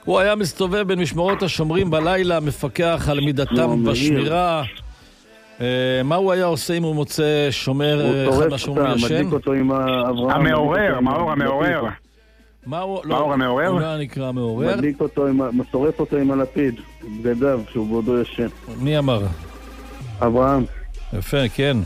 הוא היה מסתובב בין משמרות השומרים בלילה, מפקח על מידתם בשמירה. מה הוא היה עושה אם הוא מוצא שומר אחד מהשומרים ישן? מדליק אותו עם אברהם. המעורר, מאור המעורר. מאור המעורר? הוא לא נקרא מעורר. מדליק אותו, מסורף אותו עם הלפיד, בגדיו, שהוא בעודו ישן. מי אמר? אברהם. יפה, כן.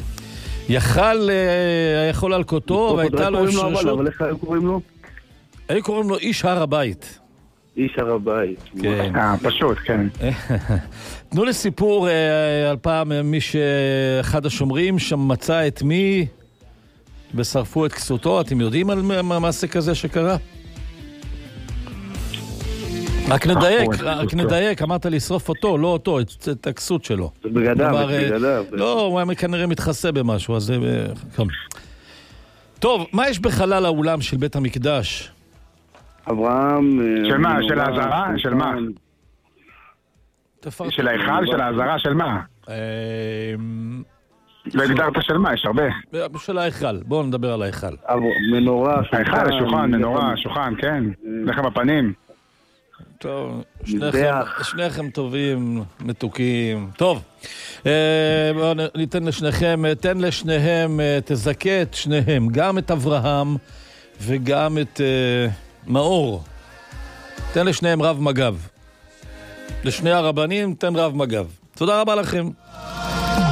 יכול על כותו, והייתה לו אפשרות. אבל איך היו קוראים לו? היו קוראים לו איש הר הבית. איש הר הבית. כן. פשוט, כן. תנו לי סיפור על פעם מי שאחד השומרים שם מצא את מי ושרפו את כסותו. אתם יודעים על מעשה כזה שקרה? רק נדייק, אמרת לשרוף אותו, לא אותו, את הכסות שלו. זה בגדיו. לא, הוא היה כנראה מתחסה במשהו, אז זה... טוב, מה יש בחלל האולם של בית המקדש? אברהם... של מה? של העזרה? של מה? של ההיכל? של העזרה? של מה? לא הגדרת של מה? יש הרבה. של ההיכל, בואו נדבר על ההיכל. מנורה, ההיכל, שולחן, מנורה, שולחן, כן. לחם הפנים. טוב, שניכם טובים, מתוקים. טוב, בואו ניתן לשניכם, תן לשניהם, תזכה את שניהם, גם את אברהם וגם את מאור. תן לשניהם רב מג"ב. לשני הרבנים תן רב מג"ב. תודה רבה לכם.